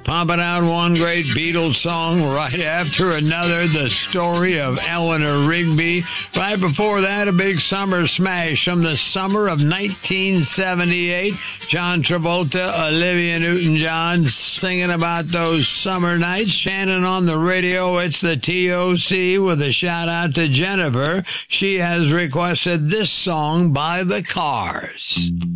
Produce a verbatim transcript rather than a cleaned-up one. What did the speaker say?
Pumping out one great Beatles song right after another, the story of Eleanor Rigby. Right before that, a big summer smash from the summer of nineteen seventy-eight. John Travolta, Olivia Newton-John singing about those summer nights. Shannon on the radio, it's the T O C with a shout out to Jennifer. She has requested this song by The Cars.